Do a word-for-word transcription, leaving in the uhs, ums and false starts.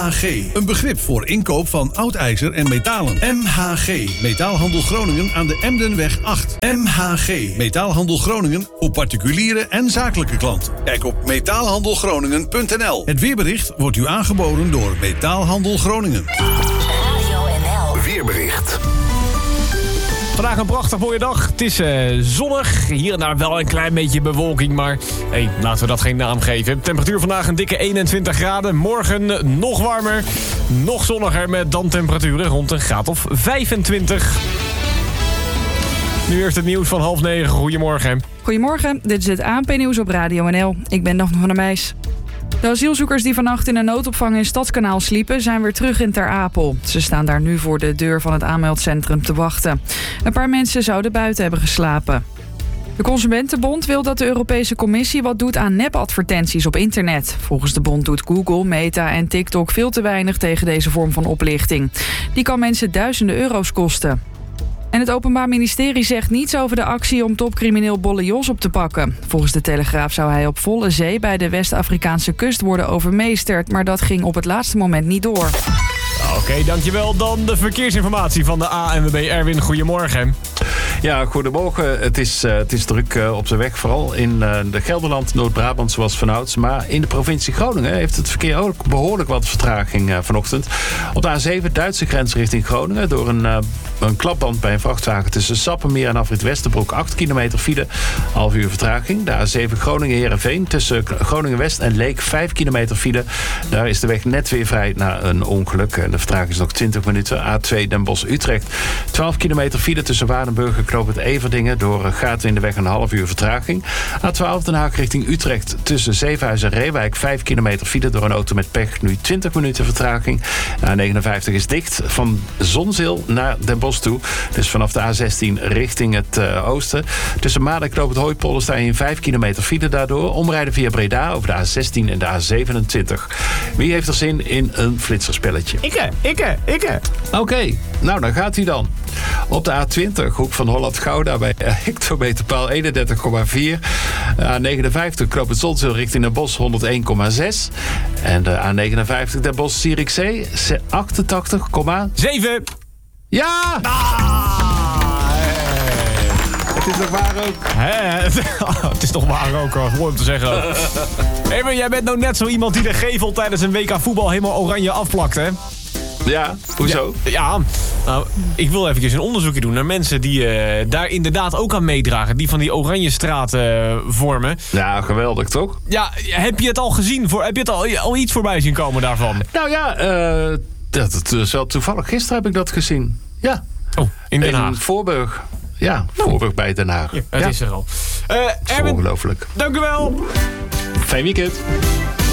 G, een begrip voor inkoop van oud ijzer en metalen. M H G, Metaalhandel Groningen aan de Emdenweg acht. M H G, Metaalhandel Groningen voor particuliere en zakelijke klanten. Kijk op metaalhandelgroningen punt n l. Het weerbericht wordt u aangeboden door Metaalhandel Groningen. Radio N L. Weerbericht. Vandaag een prachtig mooie dag. Het is uh, zonnig. Hier en daar wel een klein beetje bewolking, maar hey, laten we dat geen naam geven. Temperatuur vandaag een dikke eenentwintig graden. Morgen nog warmer, nog zonniger met dan temperaturen rond een graad of vijfentwintig. Nu eerst het nieuws van half negen. Goedemorgen. Goedemorgen, dit is het A N P-nieuws op Radio N L. Ik ben Daphne van der Meijs. De asielzoekers die vannacht in een noodopvang in Stadskanaal sliepen, zijn weer terug in Ter Apel. Ze staan daar nu voor de deur van het aanmeldcentrum te wachten. Een paar mensen zouden buiten hebben geslapen. De Consumentenbond wil dat de Europese Commissie wat doet aan nepadvertenties op internet. Volgens de bond doet Google, Meta en TikTok veel te weinig tegen deze vorm van oplichting. Die kan mensen duizenden euro's kosten. En het Openbaar Ministerie zegt niets over de actie om topcrimineel Bolle Jos op te pakken. Volgens de Telegraaf zou hij op volle zee bij de West-Afrikaanse kust worden overmeesterd, maar dat ging op het laatste moment niet door. Oké, okay, dankjewel. Dan de verkeersinformatie van de A N W B. Erwin, goedemorgen. Ja, goedemorgen. Het is, uh, het is druk uh, op de weg, vooral in uh, de Gelderland, Noord-Brabant zoals vanouds. Maar in de provincie Groningen heeft het verkeer ook behoorlijk wat vertraging uh, vanochtend. Op de A zeven, Duitse grens richting Groningen, door een, uh, een klapband bij een vrachtwagen tussen Sappemeer en Afrit Westerbroek, acht kilometer file, half uur vertraging. De A zeven Groningen-Heerenveen, tussen Groningen-West en Leek, vijf kilometer file. Daar is de weg net weer vrij na een ongeluk. En de vertraging is nog twintig minuten. A twee Den Bosch-Utrecht, twaalf kilometer file tussen Waardenburg en Knoop het Everdingen, door gaten in de weg een half uur vertraging. A twaalf Den Haag richting Utrecht, tussen Zevenhuizen en Reewijk, vijf kilometer file door een auto met pech, nu twintig minuten vertraging. A negenenvijftig is dicht van Zonzeel naar Den Bosch toe, dus vanaf de A zestien richting het uh, oosten. Tussen Maden en Knoop het Hooipolder sta je in vijf kilometer file daardoor. Omrijden via Breda over de A zestien en de A zevenentwintig. Wie heeft er zin in een flitserspelletje? Ikke, ikke, ikke. Oké, okay, nou dan gaat hij dan. Op de A twintig, hoek van Holland-Gouda bij hectometerpaal eenendertig komma vier. A negenenvijftig, Knoop het Zonzeel richting Den Bosch honderdéén komma zes. En de A negenenvijftig, Den Bosch-Zierikzee achtentachtig komma zeven. Ja! Ah, hey. Het is toch waar ook? Hè? Het is toch waar ook, hoor. Mooi om te zeggen. Hey, maar jij bent nou net zo iemand die de gevel tijdens een W K voetbal helemaal oranje afplakt, hè? Ja, hoezo? Ja, ja, nou, ik wil even een onderzoekje doen naar mensen die uh, daar inderdaad ook aan meedragen. Die van die oranje straten uh, vormen. Ja, geweldig toch? Ja, heb je het al gezien? Voor, heb je het al, al iets voorbij zien komen daarvan? Nou ja, uh, dat, dat is wel toevallig. Gisteren heb ik dat gezien. Ja. Oh, in Den Haag? In Voorburg. Ja, Voorburg bij Den Haag. Ja, het ja. is er al. Uh, Erwin, ongelooflijk. Dank u wel. Fijn weekend.